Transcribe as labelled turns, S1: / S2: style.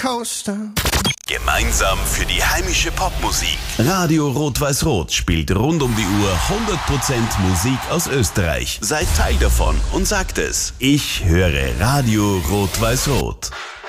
S1: Rollercoaster.
S2: Gemeinsam für die heimische Popmusik. Radio Rot-Weiß-Rot spielt rund um die Uhr 100% Musik aus Österreich. Seid Teil davon und sagt es. Ich höre Radio Rot-Weiß-Rot.